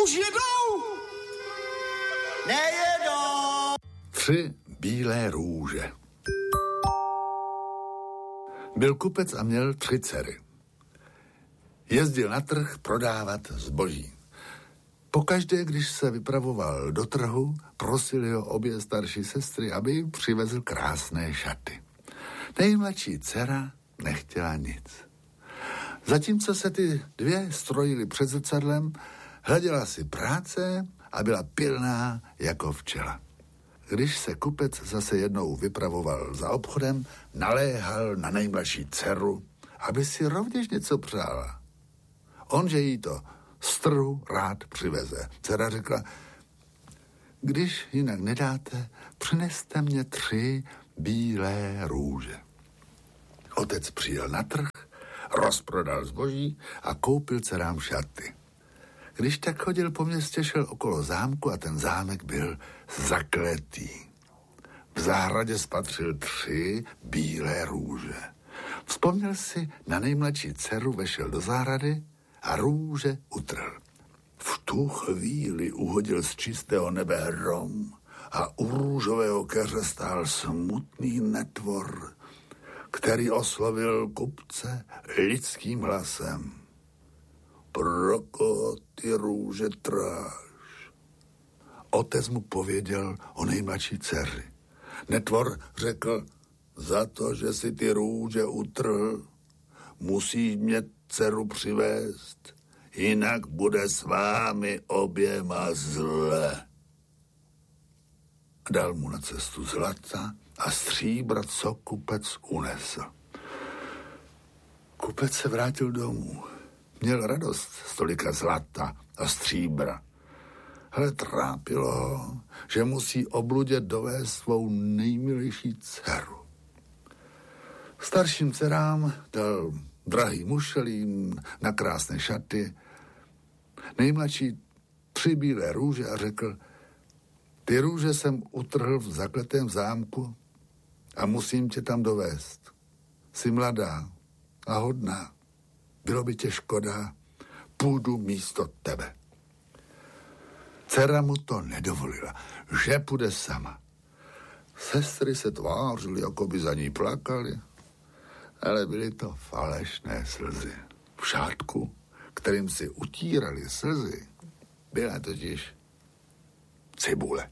Už jedou? Nejedou! 3 bílé růže. Byl kupec a měl 3 dcery. Jezdil na trh prodávat zboží. Pokaždé, když se vypravoval do trhu, prosili ho obě starší sestry, aby jim přivezl krásné šaty. Nejmladší dcera nechtěla nic. Zatímco se ty 2 strojily před zrcadlem, hleděla si práce a byla pilná jako včela. Když se kupec zase jednou vypravoval za obchodem, naléhal na nejmladší dceru, aby si rovněž něco přála. On, že jí to z trhu rád přiveze. Dcera řekla, když jinak nedáte, přineste mě 3 bílé růže. Otec přijel na trh, rozprodal zboží a koupil dcerám šaty. Když tak chodil po městě, šel okolo zámku a ten zámek byl zakletý. V zahradě spatřil 3 bílé růže. Vzpomněl si na nejmladší dceru, vešel do zahrady a růže utrhl. V tu chvíli uhodil z čistého nebe hrom a u růžového keře stál smutný netvor, který oslovil kupce lidským hlasem. Pro koho ty růže tráš? Otec mu pověděl o nejmladší dceři. Netvor řekl, za to, že si ty růže utrhl, musíš mě dceru přivést, jinak bude s vámi oběma zle. Dal mu na cestu zlata a stříbra, co kupec unesl. Kupec se vrátil domů. Měl radost z tolika zlata a stříbra. Ale trápilo ho, že musí obludě dovést svou nejmilejší dceru. Starším dcerám dal drahý mušelín na krásné šaty, nejmladší 3 bílé růže a řekl, ty růže jsem utrhl v zakletém zámku a musím tě tam dovést. Jsi mladá a hodná. Bylo by tě škoda, půjdu místo tebe. Dcera mu to nedovolila, že půjde sama. Sestry se tvářily, jako by za ní plakali, ale byly to falešné slzy. V šátku, kterým si utírali slzy, byla totiž cibule.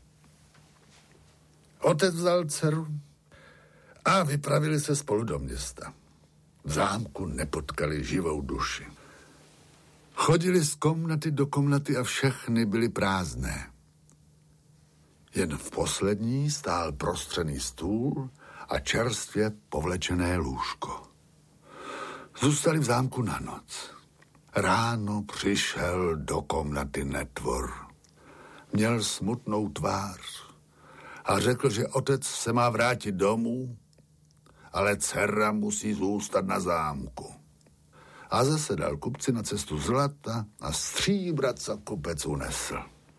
Otec vzal dceru a vypravili se spolu do města. V zámku nepotkali živou duši. Chodili z komnaty do komnaty a všechny byly prázdné. Jen v poslední stál prostřený stůl a čerstvě povlečené lůžko. Zůstali v zámku na noc. Ráno přišel do komnaty netvor. Měl smutnou tvář a řekl, že otec se má vrátit domů, ale dcera musí zůstat na zámku. A zase dal kupci na cestu zlata a stříbra, co kupec unesl.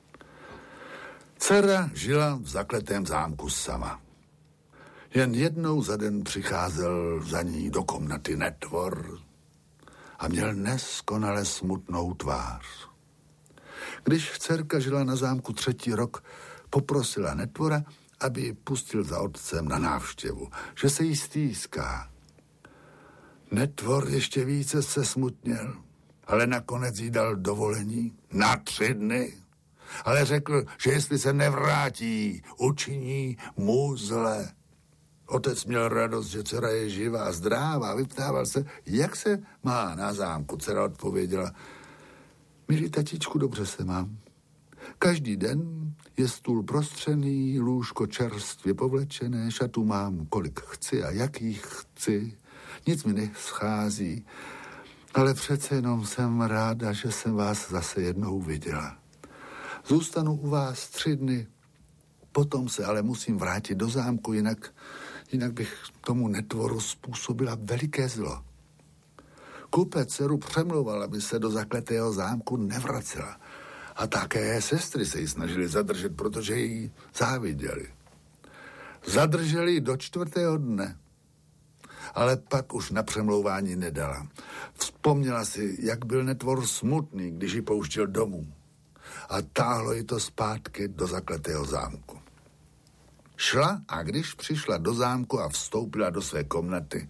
Dcera žila v zakletém zámku sama. Jen jednou za den přicházel za ní do komnaty netvor a měl neskonale smutnou tvář. Když dcerka žila na zámku 3. rok, poprosila netvora, aby ji pustil za otcem na návštěvu, že se jí stýská. Netvor ještě více se smutněl, ale nakonec jí dal dovolení na 3 dny. Ale řekl, že jestli se nevrátí, učiní mu zle. Otec měl radost, že dcera je živá a zdrává, vyptával se, jak se má na zámku. Dcera odpověděla, milý tatičku, dobře se mám. Každý den je stůl prostřený, lůžko čerstvě povlečené, šatů mám, kolik chci a jakých chci. Nic mi neschází, ale přece jenom jsem ráda, že jsem vás zase jednou viděla. Zůstanu u vás 3 dny, potom se ale musím vrátit do zámku, jinak bych tomu netvoru způsobila veliké zlo. Kupec dceru přemlouval, aby se do zakletého zámku nevracela. A také sestry se jí snažili zadržet, protože jí záviděli. Zadrželi ji do 4. dne, ale pak už na přemlouvání nedala. Vzpomněla si, jak byl netvor smutný, když ji pouštěl domů. a táhlo ji to zpátky do zakletého zámku. Šla a když přišla do zámku a vstoupila do své komnaty,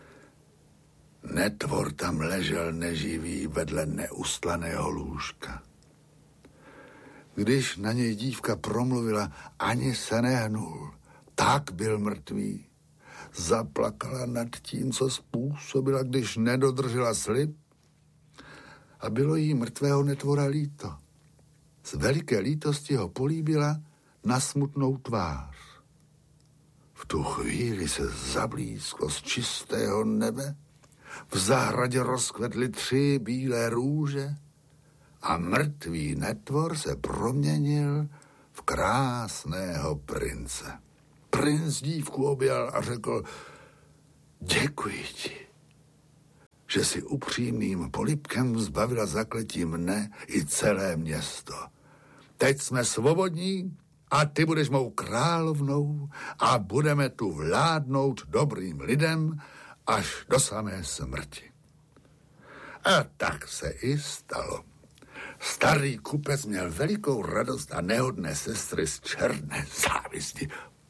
netvor tam ležel neživý vedle neustlaného lůžka. Když na něj dívka promluvila, ani se nehnul, tak byl mrtvý. Zaplakala nad tím, co způsobila, když nedodržela slib, a bylo jí mrtvého netvora líto. Z veliké lítosti ho políbila na smutnou tvář. V tu chvíli se zablízklo z čistého nebe, v zahradě rozkvetly 3 bílé růže a mrtvý netvor se proměnil v krásného prince. Princ dívku objal a řekl: děkuji ti, že si upřímným polibkem zbavila zakletí mne i celé město. Teď jsme svobodní a ty budeš mou královnou a budeme tu vládnout dobrým lidem až do samé smrti. A tak se i stalo. Starý kupec měl velikou radost a nehodné sestry z černé závisti